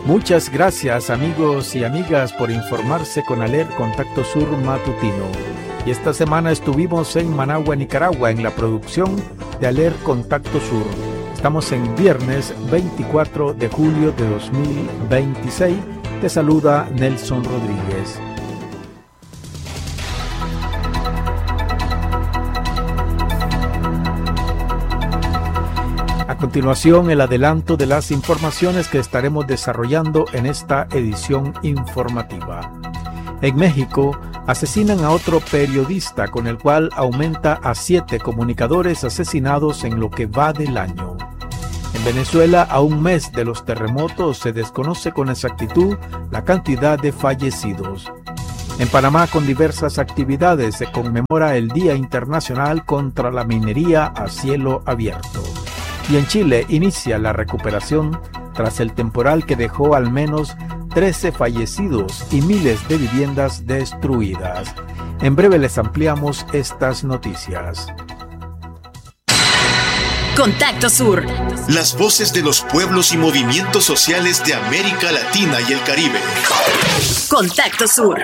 Muchas gracias amigos y amigas por informarse con Aler Contacto Sur Matutino. Y esta semana estuvimos en Managua, Nicaragua, en la producción de Aler Contacto Sur. Estamos en viernes 24 de julio de 2026. Te saluda Nelson Rodríguez. A continuación, el adelanto de las informaciones que estaremos desarrollando en esta edición informativa. En México, asesinan a otro periodista, con el cual aumenta a 7 comunicadores asesinados en lo que va del año. En Venezuela, a un mes de los terremotos, se desconoce con exactitud la cantidad de fallecidos. En Panamá, con diversas actividades, se conmemora el Día Internacional contra la Minería a Cielo Abierto. Y en Chile inicia la recuperación tras el temporal que dejó al menos 13 fallecidos y miles de viviendas destruidas. En breve les ampliamos estas noticias. Contacto Sur. Las voces de los pueblos y movimientos sociales de América Latina y el Caribe. Contacto Sur.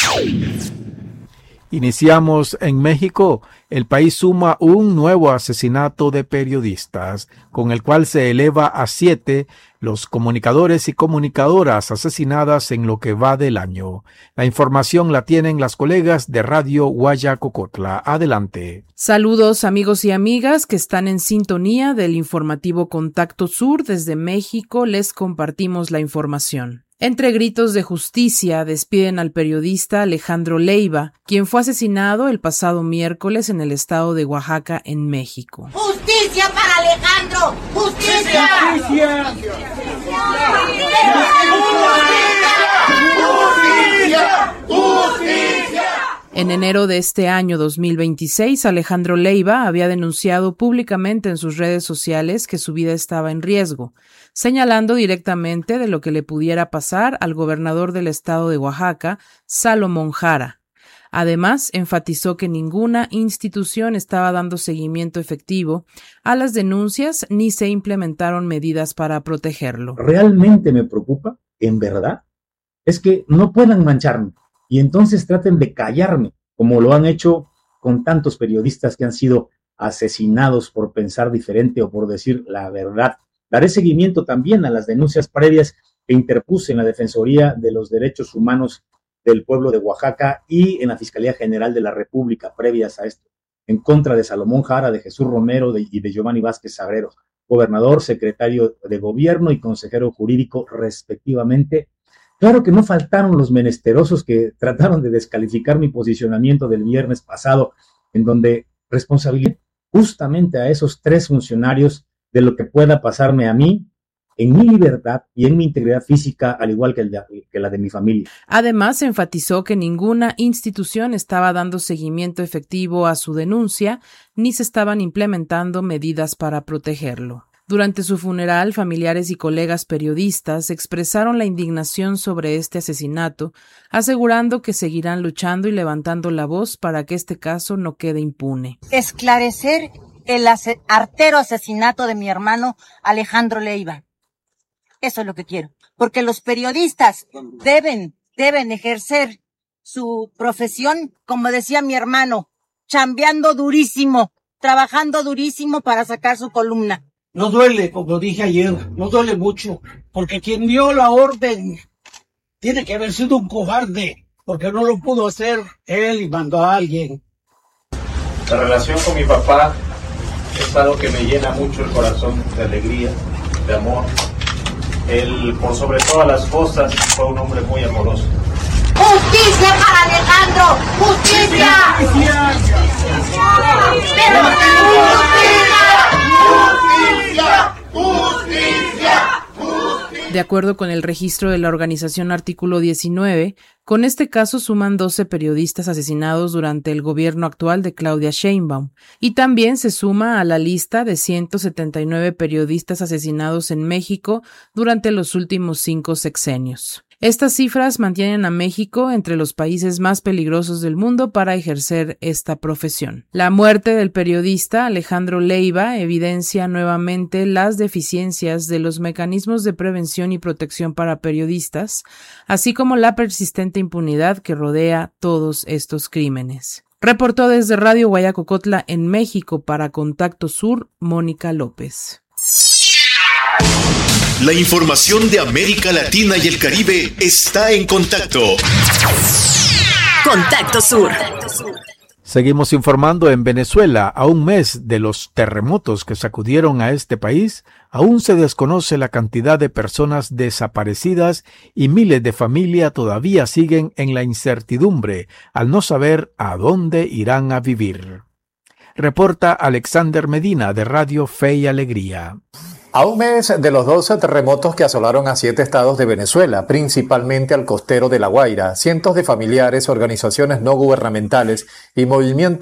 Iniciamos en México. El país suma un nuevo asesinato de periodistas, con el cual se eleva a 7 los comunicadores y comunicadoras asesinadas en lo que va del año. La información la tienen las colegas de Radio Guayacocotla. Adelante. Saludos amigos y amigas que están en sintonía del informativo Contacto Sur. Desde México les compartimos la información. Entre gritos de justicia, despiden al periodista Alejandro Leiva, quien fue asesinado el pasado miércoles en el estado de Oaxaca, en México. ¡Justicia para Alejandro! ¡Justicia! ¡Justicia! ¡Justicia! ¡Justicia! En enero de este año 2026, Alejandro Leiva había denunciado públicamente en sus redes sociales que su vida estaba en riesgo, señalando directamente de lo que le pudiera pasar al gobernador del estado de Oaxaca, Salomón Jara. Además, enfatizó que ninguna institución estaba dando seguimiento efectivo a las denuncias ni se implementaron medidas para protegerlo. Realmente me preocupa, en verdad, es que no puedan mancharme y entonces traten de callarme, como lo han hecho con tantos periodistas que han sido asesinados por pensar diferente o por decir la verdad. Daré seguimiento también a las denuncias previas que interpuse en la Defensoría de los Derechos Humanos del pueblo de Oaxaca y en la Fiscalía General de la República previas a esto, en contra de Salomón Jara, de Jesús Romero y de Giovanni Vázquez Sagrero, gobernador, secretario de gobierno y consejero jurídico respectivamente. Claro que no faltaron los menesterosos que trataron de descalificar mi posicionamiento del viernes pasado, en donde responsabilicé justamente a esos 3 funcionarios de lo que pueda pasarme a mí, en mi libertad y en mi integridad física, al igual que la de mi familia. Además, enfatizó que ninguna institución estaba dando seguimiento efectivo a su denuncia, ni se estaban implementando medidas para protegerlo. Durante su funeral, familiares y colegas periodistas expresaron la indignación sobre este asesinato, asegurando que seguirán luchando y levantando la voz para que este caso no quede impune. Esclarecer el artero asesinato de mi hermano Alejandro Leiva. Eso es lo que quiero, porque los periodistas deben ejercer su profesión, como decía mi hermano, chambeando durísimo, trabajando durísimo para sacar su columna. No duele, como dije ayer, no duele mucho, porque quien dio la orden tiene que haber sido un cobarde, porque no lo pudo hacer él y mandó a alguien. La relación con mi papá es algo que me llena mucho el corazón de alegría, de amor. Él, por sobre todas las cosas, fue un hombre muy amoroso. ¡Justicia para Alejandro! ¡Justicia! ¡Justicia! ¡Justicia! ¡Justicia! De acuerdo con el registro de la organización Artículo 19, con este caso suman 12 periodistas asesinados durante el gobierno actual de Claudia Sheinbaum, y también se suma a la lista de 179 periodistas asesinados en México durante los últimos 5 sexenios. Estas cifras mantienen a México entre los países más peligrosos del mundo para ejercer esta profesión. La muerte del periodista Alejandro Leiva evidencia nuevamente las deficiencias de los mecanismos de prevención y protección para periodistas, así como la persistente impunidad que rodea todos estos crímenes. Reportó desde Radio Guayacocotla en México para Contacto Sur, Mónica López. La información de América Latina y el Caribe está en Contacto. Contacto Sur. Seguimos informando. En Venezuela, a un mes de los terremotos que sacudieron a este país, aún se desconoce la cantidad de personas desaparecidas y miles de familias todavía siguen en la incertidumbre al no saber a dónde irán a vivir. Reporta Alexander Medina de Radio Fe y Alegría. A un mes de los 12 terremotos que asolaron a 7 estados de Venezuela, principalmente al costero de La Guaira, cientos de familiares, organizaciones no gubernamentales y movimientos